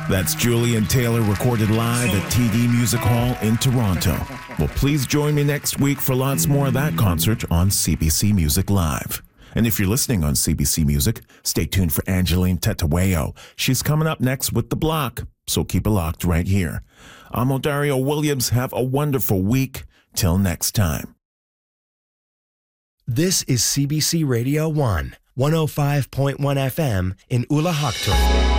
That's Julian Taylor recorded live at TD Music Hall in Toronto. Well, please join me next week for lots more of that concert on CBC Music Live. And if you're listening on CBC Music, stay tuned for Angeline Tetawayo. She's coming up next with The Block, so keep it locked right here. I'm Odario Williams. Have a wonderful week. Till next time. This is CBC Radio 1, 105.1 FM in Ulahaktun.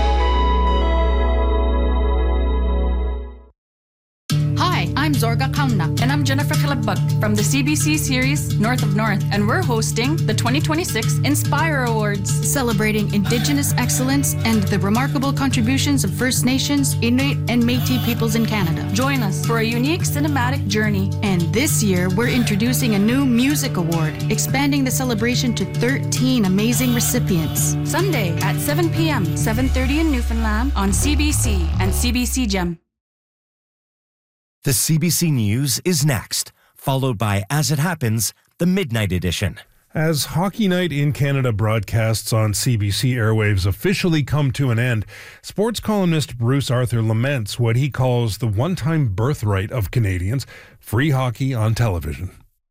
Hi, I'm Zorga Kauna, and I'm Jennifer Kalabag from the CBC series North of North, and we're hosting the 2026 Inspire Awards, celebrating Indigenous excellence and the remarkable contributions of First Nations, Inuit, and Métis peoples in Canada. Join us for a unique cinematic journey, and this year we're introducing a new music award, expanding the celebration to 13 amazing recipients. Sunday at 7 p.m., 7:30 in Newfoundland on CBC and CBC Gem. The CBC News is next, followed by As It Happens, the Midnight Edition. As Hockey Night in Canada broadcasts on CBC airwaves officially come to an end, sports columnist Bruce Arthur laments what he calls the one-time birthright of Canadians, free hockey on television.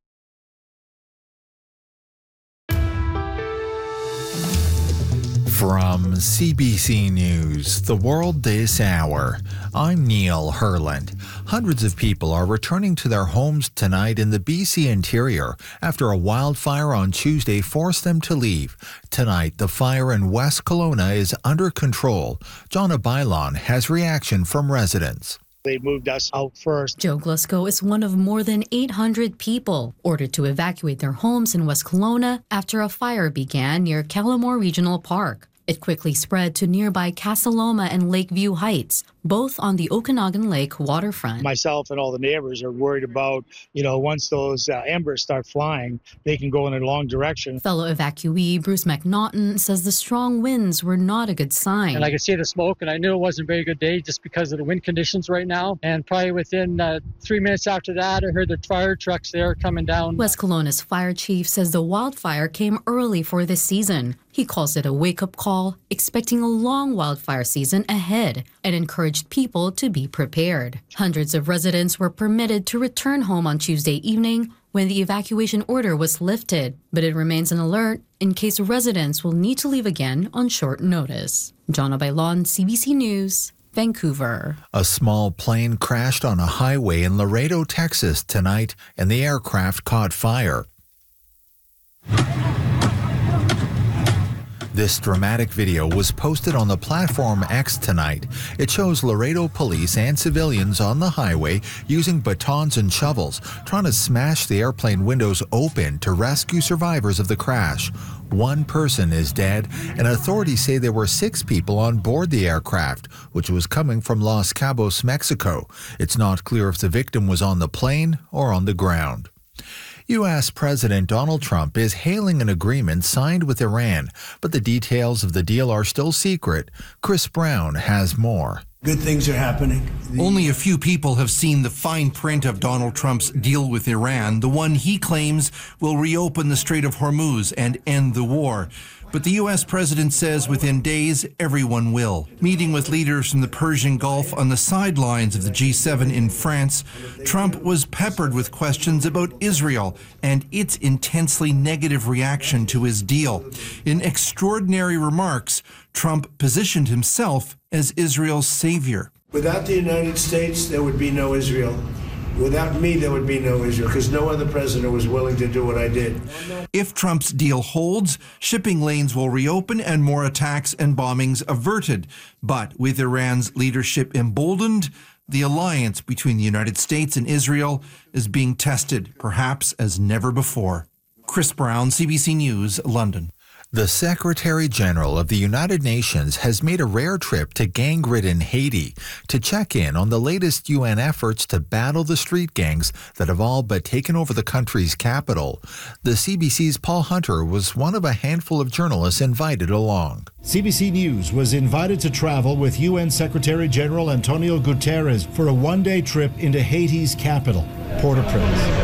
From CBC News, The World This Hour, I'm Neil Herland. Hundreds of people are returning to their homes tonight in the BC interior after a wildfire on Tuesday forced them to leave. Tonight, the fire in West Kelowna is under control. Jonna Bailon has reaction from residents. They moved us out first. Joe Glusko is one of more than 800 people ordered to evacuate their homes in West Kelowna after a fire began near Kellamore Regional Park. It quickly spread to nearby Casaloma and Lakeview Heights, both on the Okanagan Lake waterfront. Myself and all the neighbors are worried about, once those embers start flying, they can go in a long direction. Fellow evacuee Bruce McNaughton says the strong winds were not a good sign. And I could see the smoke, and I knew it wasn't a very good day just because of the wind conditions right now. And probably within 3 minutes after that, I heard the fire trucks there coming down. West Kelowna's fire chief says the wildfire came early for this season. He calls it a wake-up call, expecting a long wildfire season ahead, and encouraged people to be prepared. Hundreds of residents were permitted to return home on Tuesday evening when the evacuation order was lifted, but it remains an alert in case residents will need to leave again on short notice. Jonna Bailon, CBC News, Vancouver. A small plane crashed on a highway in Laredo, Texas tonight, and the aircraft caught fire. This dramatic video was posted on the platform X tonight. It shows Laredo police and civilians on the highway using batons and shovels, trying to smash the airplane windows open to rescue survivors of the crash. One person is dead, and authorities say there were 6 people on board the aircraft, which was coming from Los Cabos, Mexico. It's not clear if the victim was on the plane or on the ground. U.S. President Donald Trump is hailing an agreement signed with Iran, but the details of the deal are still secret. Chris Brown has more. Good things are happening. Only a few people have seen the fine print of Donald Trump's deal with Iran, the one he claims will reopen the Strait of Hormuz and end the war. But the U.S. president says within days, everyone will. Meeting with leaders from the Persian Gulf on the sidelines of the G7 in France, Trump was peppered with questions about Israel and its intensely negative reaction to his deal. In extraordinary remarks, Trump positioned himself as Israel's savior. Without the United States, there would be no Israel. Without me, there would be no Israel, because no other president was willing to do what I did. If Trump's deal holds, shipping lanes will reopen and more attacks and bombings averted. But with Iran's leadership emboldened, the alliance between the United States and Israel is being tested, perhaps as never before. Chris Brown, CBC News, London. The Secretary General of the United Nations has made a rare trip to gang-ridden Haiti to check in on the latest UN efforts to battle the street gangs that have all but taken over the country's capital. The CBC's Paul Hunter was one of a handful of journalists invited along. CBC News was invited to travel with UN Secretary General Antonio Guterres for a one-day trip into Haiti's capital, Port-au-Prince.